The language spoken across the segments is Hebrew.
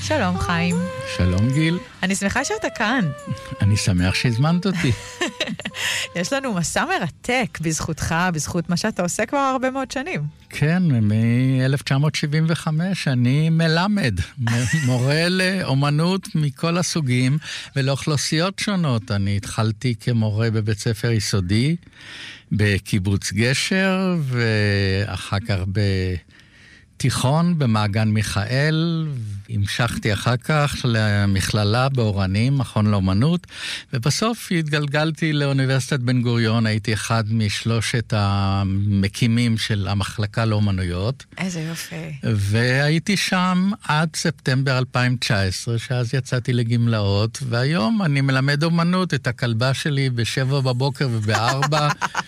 שלום חיים. שלום גיל. אני שמחה שאתה כאן. אני שמח שהזמנת אותי. יש לנו מסע מרתק בזכותך, בזכות מה שאתה עושה כבר הרבה מאוד שנים. כן, מ-1975 אני מלמד, מורה לאומנות מכל הסוגים ולאוכלוסיות שונות. אני התחלתי כמורה בבית ספר יסודי, בקיבוץ גשר, ואחר כך בתיכון, במעגן מיכאל, המשכתי אחר כך למכללה באורנים, מכון לאומנות, ובסוף התגלגלתי לאוניברסיטת בן גוריון, הייתי אחד משלושת המקימים של המחלקה לאומנויות. איזה יופי. והייתי שם עד ספטמבר 2019, שאז יצאתי לגמלאות, והיום אני מלמד אומנות את הכלבה שלי ב7 בבוקר וב4.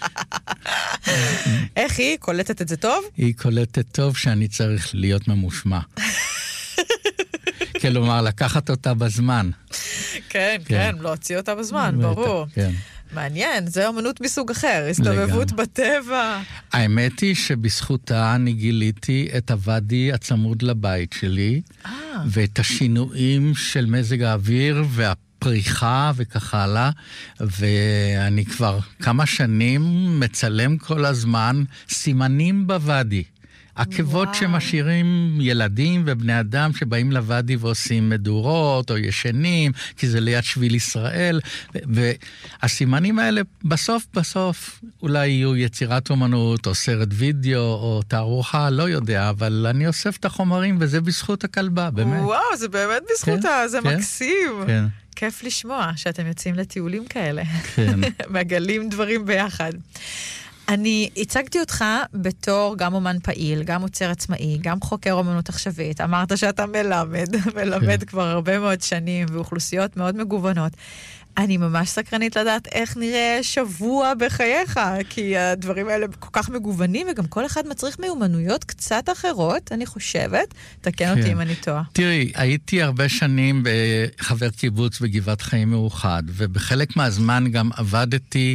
איך היא? קולטת את זה טוב? היא קולטת טוב שאני צריך להיות ממושמע. כלומר, לקחת אותה בזמן. כן, כן, להוציא אותה בזמן, ברור. כן. מעניין, זה אומנות מסוג אחר, הסתובבות בטבע. האמת היא שבזכותה אני גיליתי את הוואדי הצמוד לבית שלי, ואת השינויים של מזג האוויר והפריחה וכך הלאה, ואני כבר כמה שנים מצלם כל הזמן סימנים בוואדי. עקבות שמשאירים ילדים ובני אדם שבאים לוואדי ועושים מדורות או ישנים, כי זה ליד שביל ישראל, והסימנים האלה בסוף אולי יהיו יצירת אומנות או סרט וידאו או תערוכה, לא יודע, אבל אני אוסף את החומרים וזה בזכות הכלבה, באמת. וואו, זה באמת בזכותה, זה מקסים. כן. כיף לשמוע שאתם יוצאים לטיולים כאלה. כן. מגלים דברים ביחד. אני הצגתי אותך בתור גם אומן פעיל, גם עוצר עצמאי, גם חוקר אומנות עכשווית. אמרת שאתה מלמד כבר הרבה מאוד שנים, ואוכלוסיות מאוד מגוונות. אני ממש סקרנית לדעת איך נראה שבוע בחייך, כי הדברים האלה כל כך מגוונים, וגם כל אחד מצריך מיומנויות קצת אחרות, אני חושבת. תקן אותי אם אני טועה. תראי, הייתי הרבה שנים בחבר קיבוץ בגבעת חיים מאוחד, ובחלק מהזמן גם עבדתי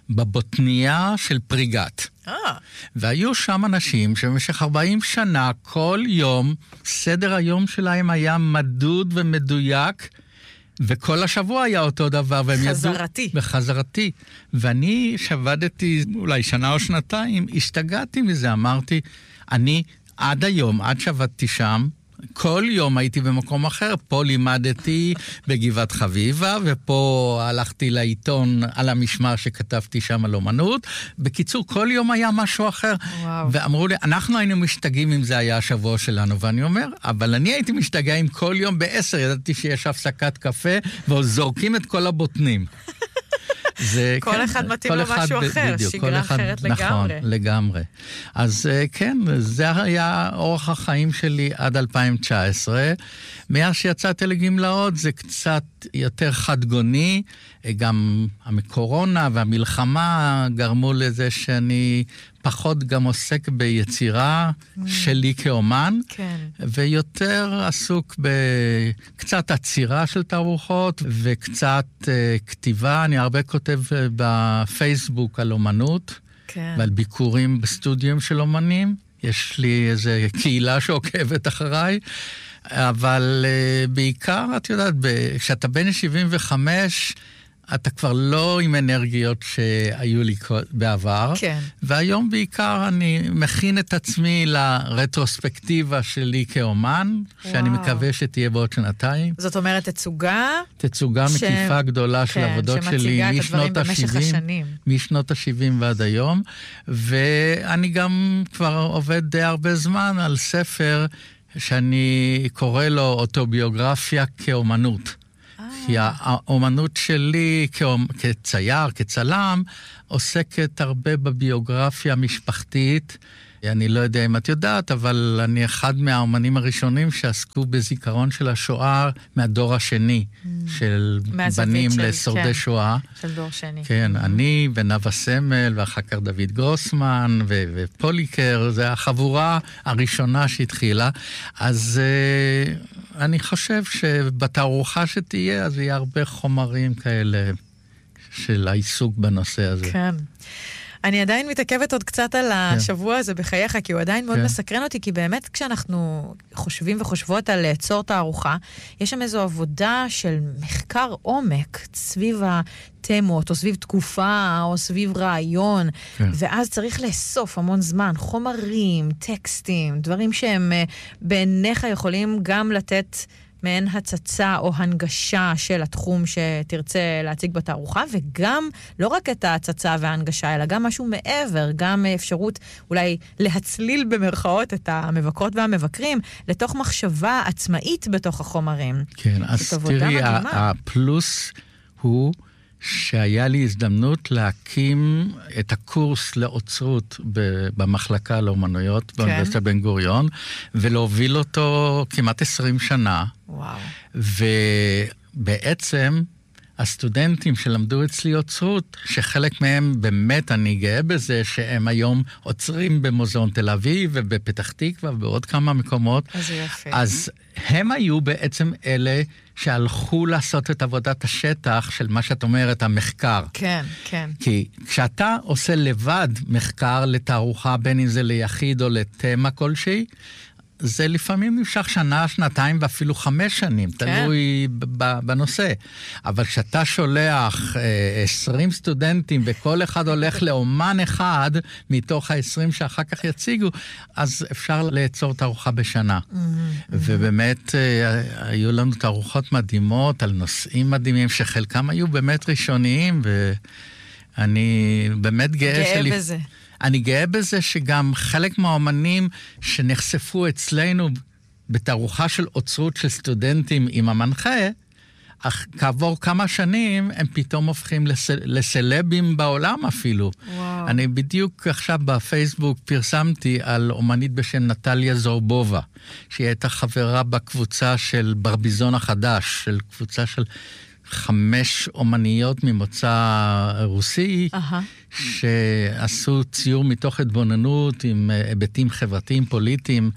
בבוטניה של פריגת. והיו שם אנשים שבמשך 40 שנה, כל יום, סדר היום שלהם היה מדוד ומדויק, וכל השבוע היה אותו דבר. חזרתי. בחזרתי. ואני שעבדתי אולי שנה או שנתיים, השתגעתי מזה, אמרתי, אני עד היום, עד שעבדתי שם, כל יום הייתי במקום אחר, פה לימדתי בגבעת חביבה, ופה הלכתי לעיתון על המשמר שכתבתי שם על אומנות. בקיצור, כל יום היה משהו אחר. וואו. ואמרו לי, אנחנו היינו משתגעים אם זה היה השבוע שלנו, ואני אומר, אבל אני הייתי משתגע אם כל יום ב10, ידעתי שיש הפסקת קפה, וזורקים את כל הבוטנים. כל אחד מתאים לו משהו אחר, שגרה אחרת לגמרי. נכון, לגמרי. אז כן, זה היה אורח החיים שלי עד 2019. מאז שיצאתי לגמלאות זה קצת יותר חדגוני, גם הקורונה והמלחמה גרמו לזה שאני פחות גם עוסק ביצירה שלי כאומן, כן. ויותר עסוק בקצת עצירה של תערוכות וקצת כתיבה. אני הרבה כותב בפייסבוק על אומנות, כן. ועל ביקורים בסטודיו של אומנים. יש לי איזו קהילה שעוקבת אחריי, אבל בעיקר, את יודעת, כשאתה בן 75, אתה כבר לא עם אנרגיות שהיו לי בעבר. כן. והיום בעיקר אני מכין את עצמי לרטרוספקטיבה שלי כאומן, שאני מקווה שתהיה בעוד שנתיים. זאת אומרת, תצוגה מקיפה גדולה של עבודות שלי משנות ה-70 ועד היום. ואני גם כבר עובד די הרבה זמן על ספר שאני קורא לו אוטוביוגרפיה כאומנות. כי האומנות שלי כצייר, כצלם, עוסקת הרבה בביוגרפיה המשפחתית. אני לא יודע אם את יודעת, אבל אני אחד מהאומנים הראשונים שעסקו בזיכרון של השואה מהדור השני, של בנים לשורדי שואה. של דור שני. כן, אני ונווה סמל, ואחר כך דוד גרוסמן ופוליקר, זה החבורה הראשונה שהתחילה. אז אני חושב שבתערוכה שתהיה, אז יהיה הרבה חומרים כאלה של העיסוק בנושא הזה. כן. אני עדיין מתעכבת עוד קצת על השבוע הזה בחייך, כי הוא עדיין מאוד מסקרן אותי, כי באמת כשאנחנו חושבים וחושבות על לעצור תערוכה, יש שם איזו עבודה של מחקר עומק סביב התמות, או סביב תקופה, או סביב רעיון, ואז צריך לאסוף המון זמן, חומרים, טקסטים, דברים שהם בעיניך יכולים גם לתת מעין הצצה או הנגשה של התחום שתרצה להציג בתערוכה, וגם לא רק את ההצצה וההנגשה, אלא גם משהו מעבר, גם אפשרות אולי להצליל במרכאות את המבקרות והמבקרים, לתוך מחשבה עצמאית בתוך החומרים. כן, אז תראי, הפלוס הוא שהיה לי הזדמנות להקים את הקורס לאוצרות במחלקה לאומנויות באוניברסיטת בן גוריון, ולהוביל אותו כמעט 20 שנה. וואו. ובעצם הסטודנטים שלמדו אצלי אוצרות, שחלק מהם באמת, אני גאה בזה, שהם היום עוצרים במוזיאון תל אביב ובפתח תקווה ובעוד כמה מקומות. אז יפה. אז הם היו בעצם אלה שהלכו לעשות את עבודת השטח של מה שאת אומרת, המחקר. כן, כן. כי כשאתה עושה לבד מחקר לתערוכה, בין אם זה ליחיד או לתמה כלשהי, זה לפעמים נמשך שנה, שנתיים ואפילו 5 שנים, תלוי בנושא. אבל כשאתה שולח 20 סטודנטים וכל אחד הולך לאומן אחד מתוך ה-20 שאחר כך יציגו, אז אפשר לעצור תערוכה בשנה. ובאמת היו לנו תערוכות מדהימות על נושאים מדהימים שחלקם היו באמת ראשוניים, ואני באמת גאה בזה. אני גאה בזה שגם חלק מהאומנים שנחשפו אצלנו בתערוכה של אוצרות של סטודנטים עם המנחה, אך כעבור כמה שנים הם פתאום הופכים לסלבים בעולם אפילו. וואו. אני בדיוק עכשיו בפייסבוק פרסמתי על אומנית בשם נטליה זורבובה, שהיא הייתה חברה בקבוצה של ברביזון החדש, של קבוצה של 5 אומניות ממוצא רוסי, שעשו ציור מתוך התבוננות עם היבטים חברתיים, פוליטיים,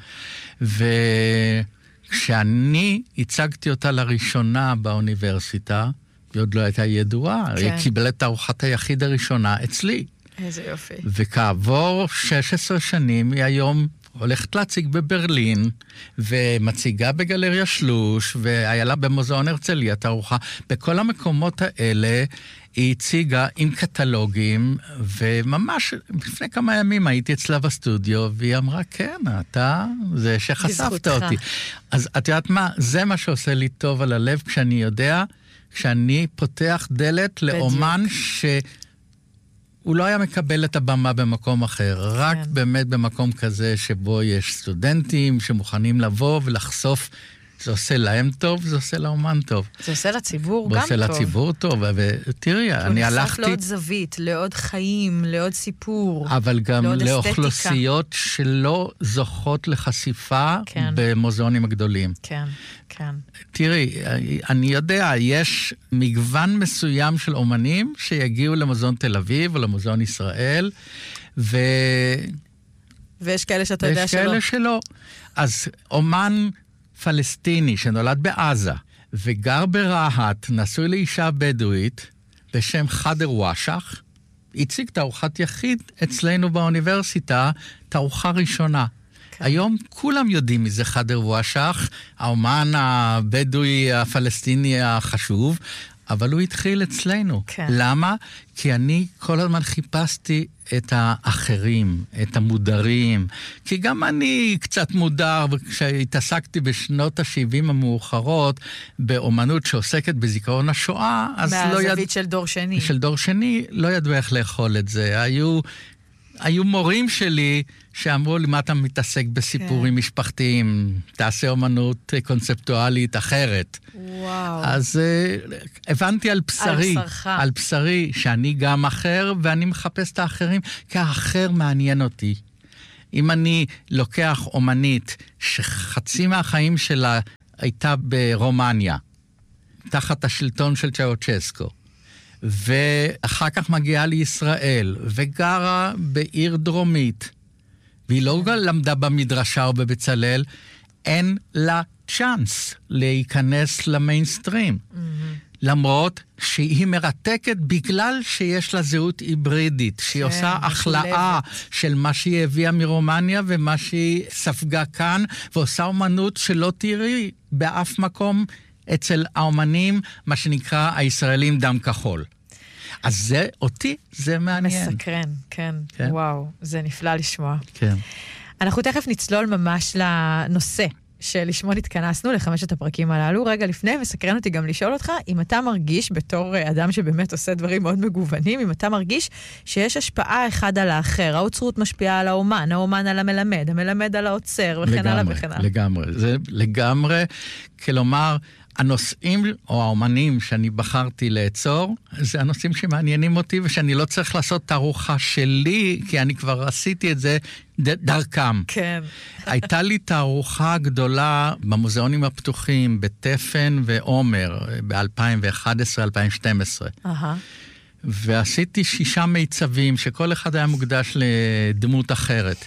וכשאני הצגתי אותה לראשונה באוניברסיטה, היא עוד לא הייתה ידועה, כן. היא קיבלה את תערוכת היחיד הראשונה אצלי. איזה יופי. וכעבור 16 שנים היא היום הולכת להציג בברלין, ומציגה בגלריה שלוש, והיה לה במוזיאון הרצליה תערוכה. בכל המקומות האלה היא הציגה עם קטלוגים, וממש לפני כמה ימים הייתי אצלה בסטודיו, והיא אמרה, כן, אתה, זה שחשפת אותי. אז את יודעת מה? זה מה שעושה לי טוב על הלב, כשאני יודע, כשאני פותח דלת לאומן הוא לא היה מקבל את הבמה במקום אחר, רק באמת במקום כזה שבו יש סטודנטים שמוכנים לבוא ולחשוף, זה עושה להם טוב, זה עושה לאומן טוב. זה עושה לציבור גם טוב. זה עושה לציבור טוב, ותראי, אני הלכתי... הוא נחשף לעוד זווית, לעוד חיים, לעוד סיפור, אבל גם לאוכלוסיות שלא זוכות לחשיפה במוזיאונים הגדולים. כן, כן. תראי, אני יודע, יש מגוון מסוים של אומנים שיגיעו למוזיאון תל אביב או למוזיאון ישראל, ויש כאלה שאתה יודע שלא. ויש כאלה שלא. אז אומן פלסטיני שנולד בעזה וגר ברהט, נשוי לאישה בדואית בשם חדר וואשח, הציג תערוכת יחיד אצלנו באוניברסיטה, תערוכה ראשונה. היום כולם יודעים מי זה חדר וואשח, האומן הבדואי הפלסטיני החשוב, אבל הוא התחיל אצלנו. כן. למה? כי אני כל הזמן חיפשתי את האחרים, את המודרים, כי גם אני קצת מודר, כשהתעסקתי בשנות ה-70 המאוחרות, באומנות שעוסקת בזיכרון השואה, אז מהזווית של דור שני. של דור שני, לא ידעו איך לאכול את זה. היו מורים שלי שאמרו לי, מה אתה מתעסק בסיפורים משפחתיים? תעשה אומנות קונספטואלית אחרת. וואו. אז הבנתי על בשרי שאני גם אחר, ואני מחפש את האחרים, כי האחר מעניין אותי. אם אני לוקח אומנית שחצי מהחיים שלה הייתה ברומניה, תחת השלטון של צ'אוצ'סקו, ואחר כך מגיעה לישראל, וגרה בעיר דרומית, והיא לא למדה במדרשה או בבצלאל, אין לה צ'אנס להיכנס למיינסטרים. למרות שהיא מרתקת בגלל שיש לה זהות היברידית, שהיא עושה החלאה של מה שהיא הביאה מרומניה ומה שהיא ספגה כאן, ועושה אומנות שלא תראי באף מקום אצל האומנים, מה שנקרא הישראלים דם כחול. אז זה, אותי, זה מעניין. מסקרן, כן. וואו, זה נפלא לשמוע. כן. אנחנו תכף נצלול ממש לנושא שלשמו נתכנסנו לחמשת הפרקים הללו. רגע לפני, מסקרן אותי גם לשאול אותך, אם אתה מרגיש, בתור אדם שבאמת עושה דברים מאוד מגוונים, אם אתה מרגיש שיש השפעה אחד על האחר, האוצרות משפיעה על האומן, האומן על המלמד, המלמד על האוצר, וכן הלאה וכן הלאה. לגמרי, זה לגמרי, כלומר, הנושאים או האומנים שאני בחרתי לעצור, זה הנושאים שמעניינים אותי, ושאני לא צריך לעשות תערוכה שלי, כי אני כבר עשיתי את זה דרכם. כן. הייתה לי תערוכה גדולה במוזיאונים הפתוחים, בתפן ועומר, ב-2011-2012. ועשיתי 6 מיצבים, שכל אחד היה מוקדש לדמות אחרת.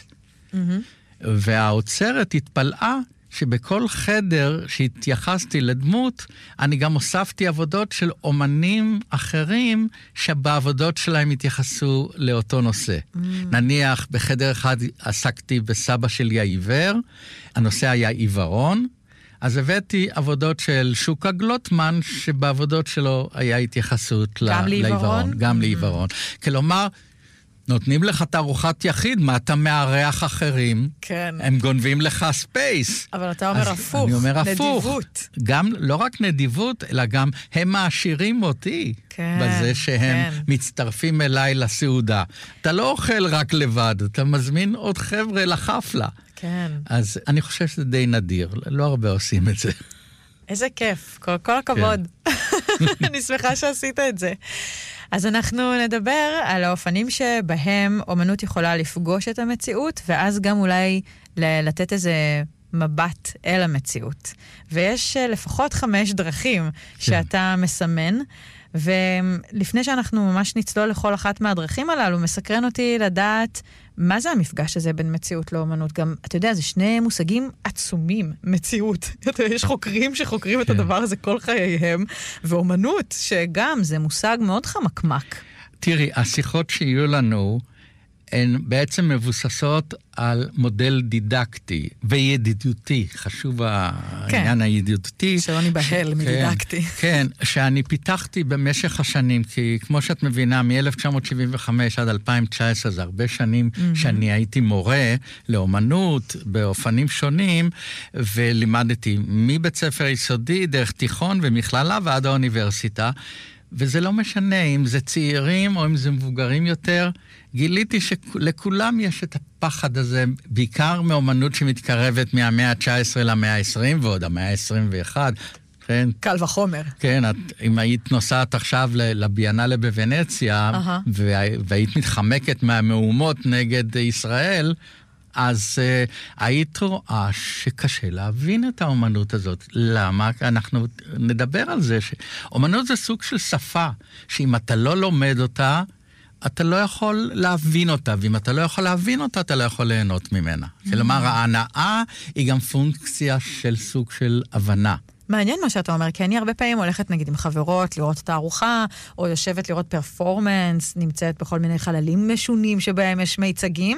והאוצרת התפלאה, שבכל חדר שהתייחסתי לדמות, אני גם הוספתי עבודות של אומנים אחרים, שבעבודות שלהם התייחסו לאותו נושא. נניח, בחדר אחד עסקתי בסבא שלי העיוור, הנושא היה עיוורון, אז הבאתי עבודות של שוקה גלוטמן, שבעבודות שלו היה התייחסות לעיוורון. גם לעיוורון. כלומר, נותנים לך תערוכת יחיד, מה אתה מארח אחרים? כן. הם גונבים לך ספייס. אבל אתה אומר הפוך. אני אומר הפוך. נדיבות. גם, לא רק נדיבות, אלא גם הם מעשירים אותי. כן. בזה שהם מצטרפים אליי לסעודה. אתה לא אוכל רק לבד, אתה מזמין עוד חבר'ה לחפלה. כן. אז אני חושב שזה די נדיר, לא הרבה עושים את זה. איזה כיף, כל הכבוד. אני שמחה שעשית את זה. אז אנחנו נדבר על האופנים שבהם אומנות יכולה לפגוש את המציאות, ואז גם אולי לתת איזה מבט אל המציאות. ויש לפחות 5 דרכים שאתה מסמן, ולפני שאנחנו ממש נצלול לכל אחת מהדרכים הללו, מסקרן אותי לדעת מה זה המפגש הזה בין מציאות לאומנות. גם, אתה יודע, זה 2 מושגים עצומים, מציאות. יש חוקרים שחוקרים את הדבר הזה כל חייהם, ואומנות, שגם זה מושג מאוד חמקמק. תראי, השיחות שיהיו לנו, הן בעצם מבוססות על מודל דידקטי וידידותי, חשוב העניין הידידותי. שלא ניבהל מדידקטי. כן, שאני פיתחתי במשך השנים, כי כמו שאת מבינה, מ-1975 עד 2019, זה הרבה שנים שאני הייתי מורה לאומנות באופנים שונים, ולימדתי מבית ספר יסודי, דרך תיכון ומכללה ועד האוניברסיטה, וזה לא משנה אם זה צעירים או אם זה מבוגרים יותר, גיליתי שלכולם יש את הפחד הזה, בעיקר מאומנות שמתקרבת מהמאה ה-19 למאה ה-20, ועוד המאה ה-21. כן? קל וחומר. כן, אם היית נוסעת עכשיו לביאנלה בוונציה, והיית מתחמקת מהמהומות נגד ישראל, אז היית רואה שקשה להבין את האומנות הזאת. למה? אנחנו נדבר על זה. אומנות זה סוג של שפה, שאם אתה לא לומד אותה, אתה לא יכול להבין אותה, ואם אתה לא יכול להבין אותה, אתה לא יכול ליהנות ממנה. כלומר, ההנאה היא גם פונקציה של סוג של הבנה. מעניין מה שאתה אומר, כי אני הרבה פעמים הולכת נגיד עם חברות לראות את הארוחה, או יושבת לראות פרפורמנס, נמצאת בכל מיני חללים משונים שבהם יש מיצגים,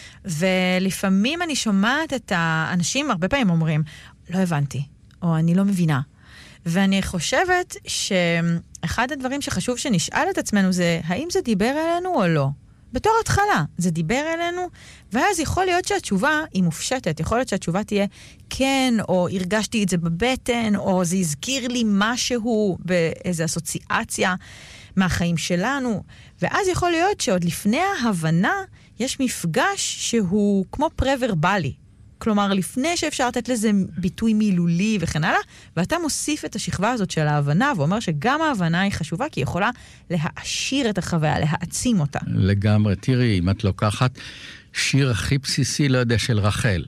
ולפעמים אני שומעת את האנשים, הרבה פעמים אומרים, לא הבנתי, או אני לא מבינה. ואני חושבת שאחד הדברים שחשוב שנשאל את עצמנו זה, האם זה דיבר אלינו או לא? בתור התחלה, זה דיבר אלינו, ואז יכול להיות שהתשובה היא מופשטת, יכול להיות שהתשובה תהיה כן, או הרגשתי את זה בבטן, או זה הזכיר לי משהו באיזו אסוציאציה מהחיים שלנו, ואז יכול להיות שעוד לפני ההבנה, יש מפגש שהוא כמו פרה-ורבלי. כלומר, לפני שאפשר לתת לזה ביטוי מילולי וכן הלאה, ואתה מוסיף את השכבה הזאת של ההבנה, ואומר שגם ההבנה היא חשובה, כי היא יכולה להעשיר את החוויה, להעצים אותה. לגמרי. תראי, אם את לוקחת שיר הכי בסיסי, לא יודע, של רחל.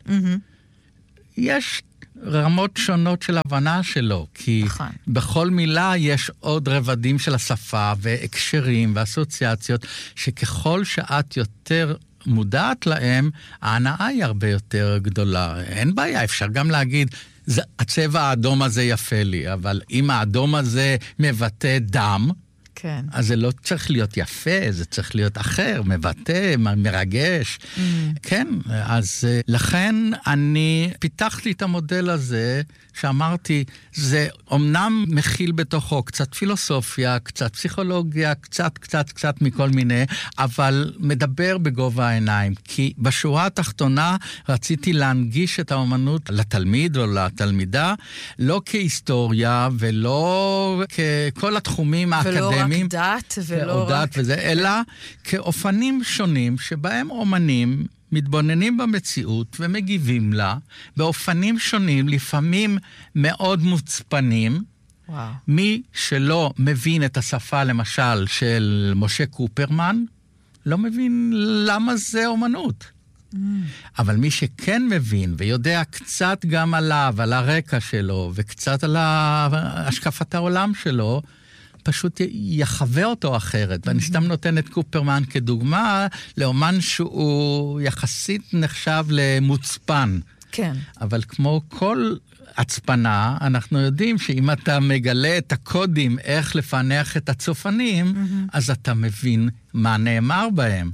יש רמות שונות של הבנה שלו, כי בכל מילה יש עוד רבדים של השפה, והקשרים ואסוציאציות, שככל שאת יותר מודעת להם, ההנאה היא הרבה יותר גדולה. אין בעיה, אפשר גם להגיד, הצבע האדום הזה יפה לי, אבל אם האדום הזה מבטא דם, כן. אז זה לא צריך להיות יפה, זה צריך להיות אחר, מבטא, מרגש. כן, אז לכן אני פיתחתי את המודל הזה, שאמרתי, זה אומנם מכיל בתוכו קצת פילוסופיה, קצת פסיכולוגיה, קצת מכל מיני, אבל מדבר בגובה העיניים, כי בשורה התחתונה רציתי להנגיש את האומנות לתלמיד או לתלמידה, לא כהיסטוריה ולא ככל התחומים האקדמיים. ולא רק דת, ולא רק... וזה, אלא כאופנים שונים שבהם אומנים מתבוננים במציאות ומגיבים לה באופנים שונים, לפעמים מאוד מוצפנים. וואו. מי שלא מבין את השפה, למשל, של משה קופרמן, לא מבין למה זה אומנות. אבל מי שכן מבין ויודע קצת גם עליו, על הרקע שלו, וקצת על השקפת העולם שלו, פשוט יחווה אותו אחרת. ואני סתם נותן את קופרמן כדוגמה לאומן שהוא יחסית נחשב למוצפן. כן. אבל כמו כל הצפנה, אנחנו יודעים שאם אתה מגלה את הקודים איך לפענח את הצופנים, אז אתה מבין מה נאמר בהם.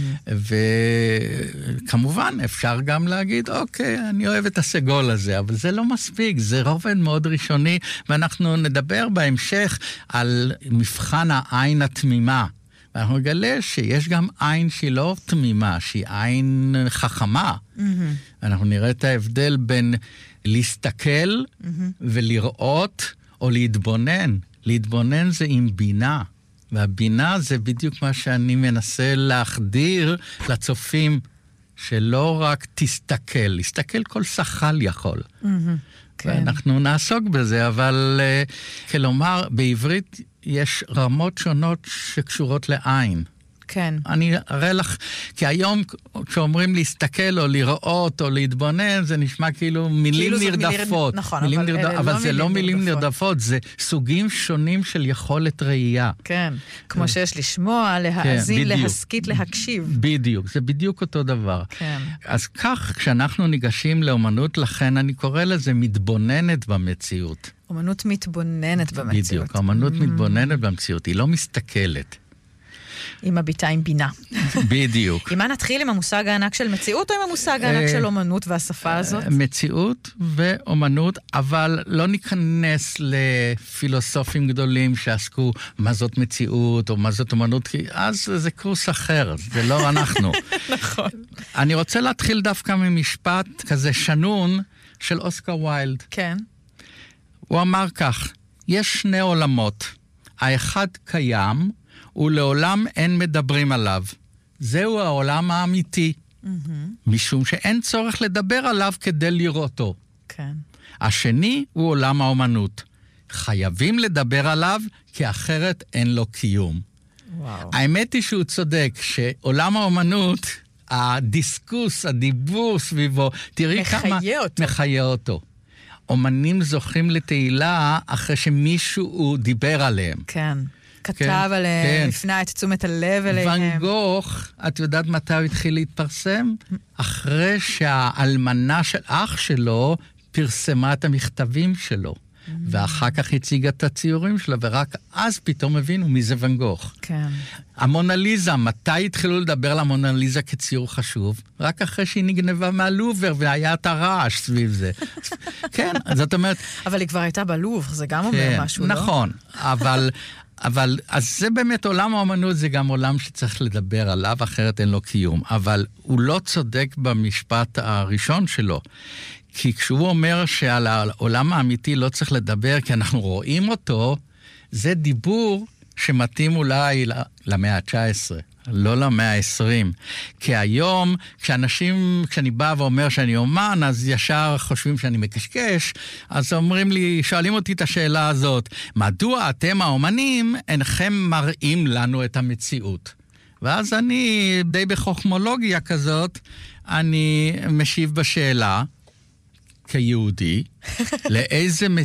וכמובן אפשר גם להגיד, אוקיי, אני אוהב את הסגול הזה, אבל זה לא מספיק, זה רובד מאוד ראשוני, ואנחנו נדבר בהמשך על מבחן העין התמימה. ואנחנו נגלה שיש גם עין שהיא לא תמימה, שהיא עין חכמה. אנחנו נראה את ההבדל בין להסתכל ולראות או להתבונן. להתבונן זה עם בינה. והבינה זה בדיוק מה שאני מנסה להחדיר לצופים, שלא רק תסתכל, להסתכל כל שחל יכול. ואנחנו נעסוק בזה, אבל כלומר, בעברית יש רמות שונות שקשורות לעין. כן. אני אראה לך, כי היום כשאומרים להסתכל או לראות או להתבונן, זה נשמע כאילו מילים נרדפות. נכון, אבל זה לא מילים נרדפות, זה סוגים שונים של יכולת ראייה. כן, כמו שיש לשמוע, להאזין, להסכית, להקשיב. בדיוק, זה בדיוק אותו דבר. כן. אז כך, כשאנחנו ניגשים לאומנות, לכן אני קורא לזה מתבוננת במציאות. אומנות מתבוננת במציאות. בדיוק, אומנות מתבוננת במציאות, היא לא מסתכלת. עם הביטה עם בינה. בדיק. אם נתחיל עם המושג הענק של מציאות, או עם המושג הענק של אומנות והשפה הזאת? מציאות ואומנות, אבל לא ניכנס לפילוסופים גדולים שעסקו מה זאת מציאות או מה זאת אומנות, כי אז זה קורס אחר, זה לא אנחנו. נכון. אני רוצה להתחיל דווקא ממשפט כזה שנון של אוסקר ויילד. כן. הוא אמר כך, יש שני עולמות, האחד קיים, ולעולם אין מדברים עליו. זהו העולם האמיתי. משום שאין צורך לדבר עליו כדי לראותו. כן. השני הוא עולם האומנות. חייבים לדבר עליו, כי אחרת אין לו קיום. וואו. האמת היא שהוא צודק, שעולם האומנות, הדיסקוס, הדיבור סביבו, תראי כמה... מחיה אותו. אומנים זוכים לתהילה אחרי שמישהו דיבר עליהם. כן. כתב עליהם, הפנה את תשומת הלב אליהם. ואן גוך, את יודעת מתי הוא התחיל להתפרסם? אחרי שהאלמנה של אח שלו פרסמה את המכתבים שלו. ואחר כך הציגה את הציורים שלו, ורק אז פתאום הבינו מי זה ואן גוך. כן. המונליזה, מתי התחילו לדבר על המונליזה כציור חשוב? רק אחרי שהיא נגנבה מהלובר, והיה את הרעש סביב זה. כן, זאת אומרת... אבל היא כבר הייתה בלובר, זה גם אומר משהו, לא? נכון, אבל, אז זה באמת עולם האמנות, זה גם עולם שצריך לדבר עליו, אחרת אין לו קיום. אבל הוא לא צודק במשפט הראשון שלו. כי כשהוא אומר שעל העולם האמיתי לא צריך לדבר, כי אנחנו רואים אותו, זה דיבור שמתאים אולי למאה ה-19, לא למאה ה-20. כי היום, כשאני בא ואומר שאני אומן, אז ישר חושבים שאני מקשקש, אז אומרים לי, שואלים אותי את השאלה הזאת, מדוע אתם האומנים אינכם מראים לנו את המציאות? ואז אני, די בחוכמולוגיה כזאת, אני משיב בשאלה, כיהודי, לאיזה